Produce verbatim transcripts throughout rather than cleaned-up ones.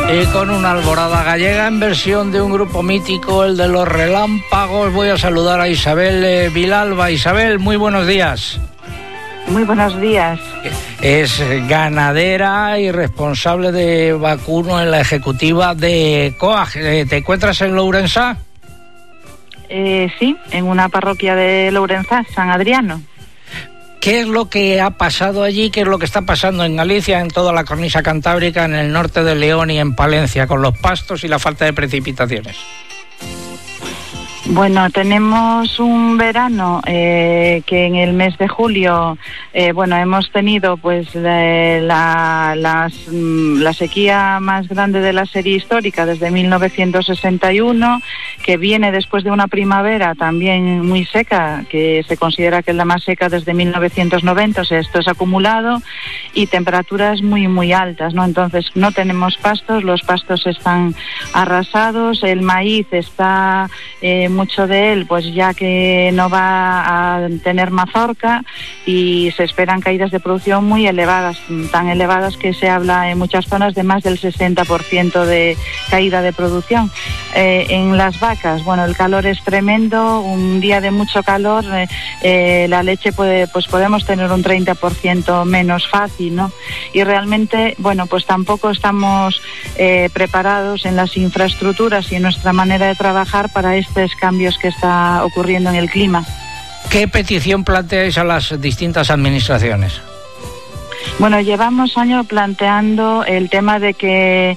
Y con una alborada gallega en versión de un grupo mítico, el de los Relámpagos, voy a saludar a Isabel eh, Vilalba. Isabel, muy buenos días. Muy buenos días. Es ganadera y responsable de vacuno en la ejecutiva de COAG. ¿Te encuentras en Lourensá? Eh, sí, en una parroquia de Lourensá, San Adriano. ¿Qué es lo que ha pasado allí? ¿Qué es lo que está pasando en Galicia, en toda la cornisa cantábrica, en el norte de León y en Palencia, con los pastos y la falta de precipitaciones? Bueno, tenemos un verano eh, que en el mes de julio, eh, bueno, hemos tenido pues la, la, las, la sequía más grande de la serie histórica desde mil novecientos sesenta y uno, que viene después de una primavera también muy seca, que se considera que es la más seca desde mil novecientos noventa, o sea, esto es acumulado, y temperaturas muy, muy altas, ¿no? Entonces no tenemos pastos, los pastos están arrasados, el maíz está... Eh, mucho de él pues ya que no va a tener mazorca y se esperan caídas de producción muy elevadas, tan elevadas que se habla en muchas zonas de más del sesenta por ciento de caída de producción. Eh, en las vacas, bueno, el calor es tremendo, un día de mucho calor, eh, eh, la leche puede, pues podemos tener un treinta por ciento menos fácil, ¿no? Y realmente, bueno, pues tampoco estamos eh, preparados en las infraestructuras y en nuestra manera de trabajar para estos cambios que está ocurriendo en el clima. ¿Qué petición planteáis a las distintas administraciones? Bueno, llevamos años planteando el tema de que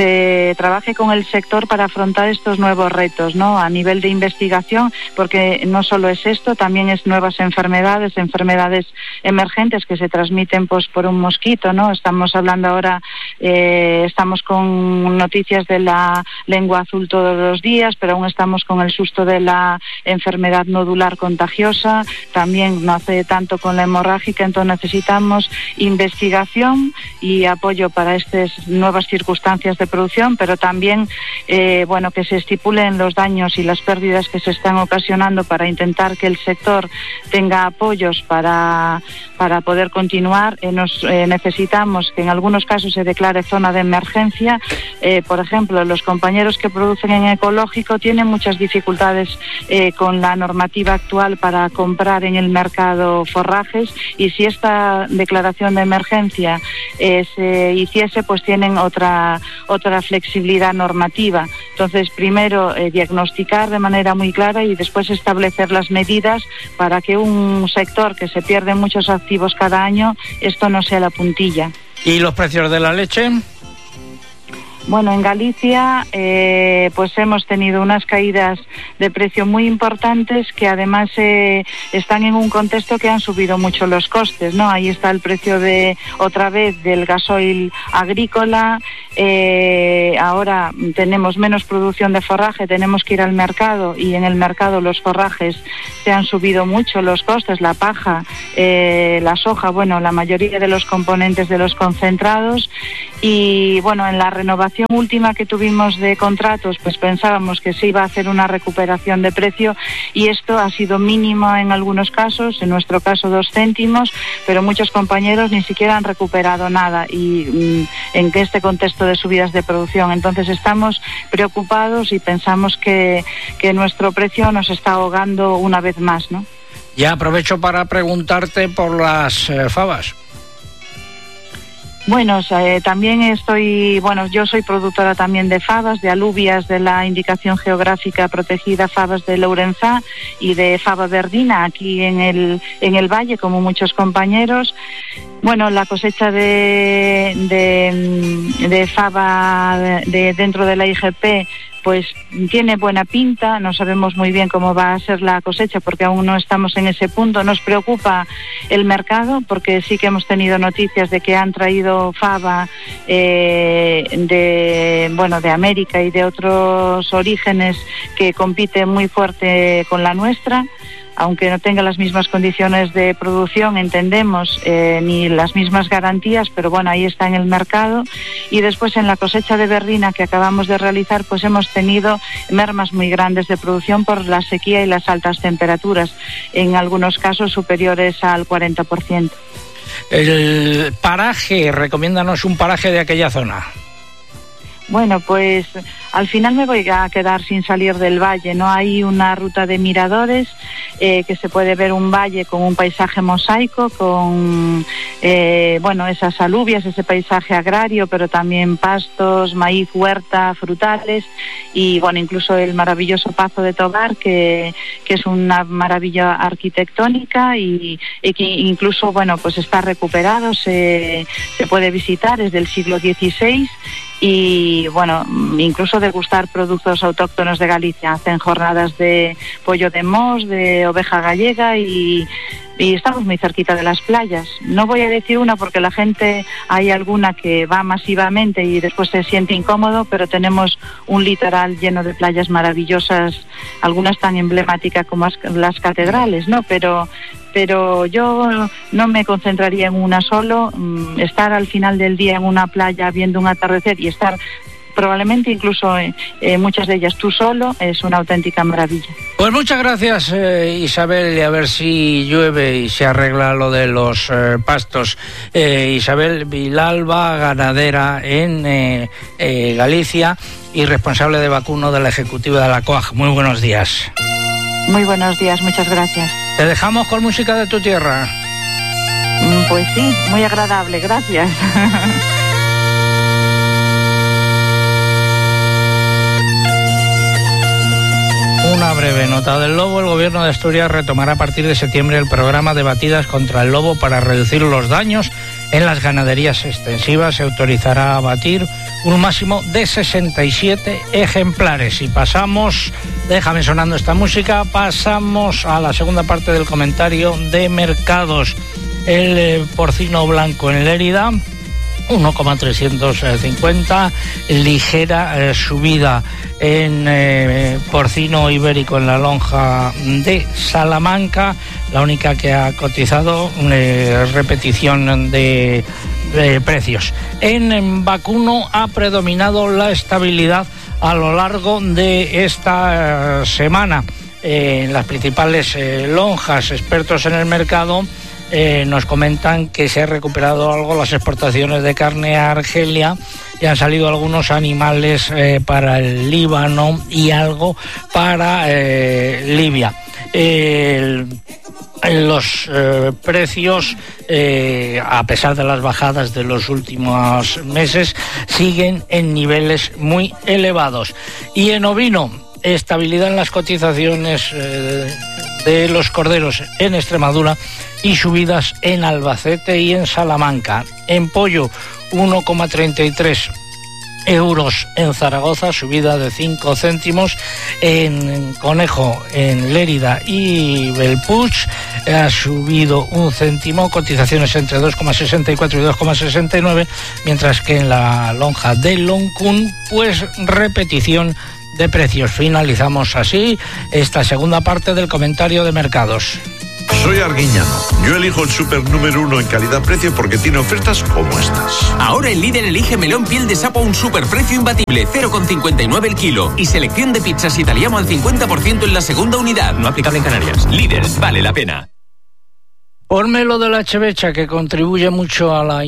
se trabaje con el sector para afrontar estos nuevos retos, ¿no? A nivel de investigación, porque no solo es esto, también es nuevas enfermedades, enfermedades emergentes que se transmiten pues por un mosquito, ¿no? Estamos hablando ahora, eh, estamos con noticias de la lengua azul todos los días, pero aún estamos con el susto de la enfermedad nodular contagiosa, también no hace tanto con la hemorrágica, entonces necesitamos investigación y apoyo para estas nuevas circunstancias de producción, pero también eh, bueno, que se estipulen los daños y las pérdidas que se están ocasionando para intentar que el sector tenga apoyos para, para poder continuar. Eh, nos eh, necesitamos que en algunos casos se declare zona de emergencia. Eh, por ejemplo, los compañeros que producen en ecológico tienen muchas dificultades eh, con la normativa actual para comprar en el mercado forrajes, y si esta declaración de emergencia eh, se hiciese, pues tienen otra otra flexibilidad normativa. Entonces, primero eh, diagnosticar de manera muy clara y después establecer las medidas para que un sector que se pierde muchos activos cada año, esto no sea la puntilla. ¿Y los precios de la leche? Bueno, en Galicia eh, pues hemos tenido unas caídas de precio muy importantes que además eh, están en un contexto que han subido mucho los costes, ¿no? Ahí está el precio de, otra vez, del gasoil agrícola. Eh, ahora tenemos menos producción de forraje, tenemos que ir al mercado y en el mercado los forrajes se han subido mucho los costes, la paja, eh, la soja, bueno, la mayoría de los componentes de los concentrados. Y bueno, en la renovación última que tuvimos de contratos, pues pensábamos que se iba a hacer una recuperación de precio y esto ha sido mínimo en algunos casos, en nuestro caso dos céntimos, pero muchos compañeros ni siquiera han recuperado nada y mm, en este contexto de subidas de producción. Entonces estamos preocupados y pensamos que, que nuestro precio nos está ahogando una vez más, ¿no? Ya aprovecho para preguntarte por las eh, fabas. Bueno, eh, también estoy, bueno, yo soy productora también de fabas, de alubias de la indicación geográfica protegida fabas de Lourensá y de faba verdina aquí en el en el valle, como muchos compañeros. Bueno, la cosecha de de, de faba de, de dentro de la I G P pues tiene buena pinta, no sabemos muy bien cómo va a ser la cosecha porque aún no estamos en ese punto. Nos preocupa el mercado porque sí que hemos tenido noticias de que han traído faba eh, de, bueno, de América y de otros orígenes que compite muy fuerte con la nuestra. Aunque no tenga las mismas condiciones de producción, entendemos, eh, ni las mismas garantías, pero bueno, ahí está en el mercado. Y después en la cosecha de verdina que acabamos de realizar, pues hemos tenido mermas muy grandes de producción por la sequía y las altas temperaturas, en algunos casos superiores al cuarenta por ciento. El paraje, recomiéndanos un paraje de aquella zona. Bueno, pues al final me voy a quedar sin salir del valle, ¿no? Hay una ruta de miradores eh, que se puede ver un valle con un paisaje mosaico, con, eh, bueno, esas alubias, ese paisaje agrario, pero también pastos, maíz, huerta, frutales y, bueno, incluso el maravilloso Pazo de Tobar, que, que es una maravilla arquitectónica y, y que incluso, bueno, pues está recuperado, se, se puede visitar, es del siglo dieciséis. Y bueno, incluso degustar productos autóctonos de Galicia. Hacen jornadas de pollo de mos, de oveja gallega y, y estamos muy cerquita de las playas. No voy a decir una porque la gente, hay alguna que va masivamente y después se siente incómodo, pero tenemos un litoral lleno de playas maravillosas, algunas tan emblemáticas como las catedrales, ¿no? Pero pero yo no me concentraría en una solo. Estar al final del día en una playa viendo un atardecer y estar probablemente incluso eh, eh, muchas de ellas tú solo, es una auténtica maravilla. Pues muchas gracias, eh, Isabel, y a ver si llueve y se arregla lo de los eh, pastos. Eh, Isabel Vilalba, ganadera en eh, eh, Galicia y responsable de vacuno de la ejecutiva de la C O A G. Muy buenos días. Muy buenos días, muchas gracias. Te dejamos con música de tu tierra. Pues sí, muy agradable, gracias. Una breve nota del lobo. El gobierno de Asturias retomará a partir de septiembre el programa de batidas contra el lobo para reducir los daños en las ganaderías extensivas. Se autorizará a batir un máximo de sesenta y siete ejemplares. Y pasamos, déjame sonando esta música, pasamos a la segunda parte del comentario de mercados. El eh, porcino blanco en Lérida, uno coma trescientos cincuenta, ligera eh, subida en eh, porcino ibérico en la lonja de Salamanca, la única que ha cotizado, eh, repetición de, de precios. En, en vacuno ha predominado la estabilidad a lo largo de esta eh, semana. Eh, en las principales eh, lonjas, expertos en el mercado Eh, nos comentan que se ha recuperado algo las exportaciones de carne a Argelia y han salido algunos animales eh, para el Líbano y algo para eh, Libia. Eh, los eh, precios, eh, a pesar de las bajadas de los últimos meses, siguen en niveles muy elevados. Y en ovino, estabilidad en las cotizaciones eh, de los corderos en Extremadura y subidas en Albacete y en Salamanca. En pollo, uno coma treinta y tres euros en Zaragoza, subida de cinco céntimos. En conejo en Lérida y Belpuig ha subido un céntimo, cotizaciones entre dos coma sesenta y cuatro y dos coma sesenta y nueve, mientras que en la lonja de Loncún, pues repetición de precios. Finalizamos así esta segunda parte del comentario de mercados. Soy Arguiñano. Yo elijo el súper número uno en calidad-precio porque tiene ofertas como estas. Ahora el líder elige melón piel de sapo a un superprecio imbatible, cero coma cincuenta y nueve el kilo. Y selección de pizzas italiano al cincuenta por ciento en la segunda unidad. No aplicable en Canarias. Líder, vale la pena. Ponme lo de la chevecha, que contribuye mucho a la